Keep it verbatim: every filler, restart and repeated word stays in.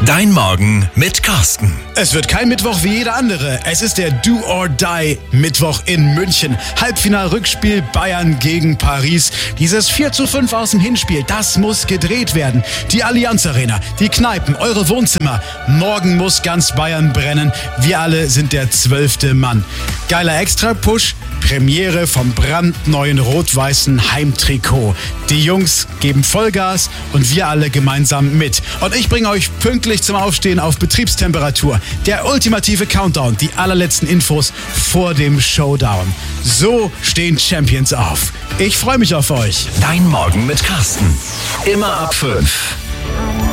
Dein Morgen mit Carsten. Es wird kein Mittwoch wie jeder andere. Es ist der Do or Die Mittwoch in München. Halbfinal-Rückspiel Bayern gegen Paris. Dieses vier zu fünf aus dem Hinspiel, das muss gedreht werden. Die Allianz Arena, die Kneipen, eure Wohnzimmer. Morgen muss ganz Bayern brennen. Wir alle sind der zwölfte Mann. Geiler Extra-Push, Premiere vom brandneuen rot-weißen Heimtrikot. Die Jungs geben Vollgas und wir alle gemeinsam mit. Und ich bringe euch pünktlich zum Aufstehen auf Betriebstemperatur. Der ultimative Countdown, die allerletzten Infos vor dem Showdown. So stehen Champions auf. Ich freue mich auf euch. Dein Morgen mit Carsten. Immer ab fünf.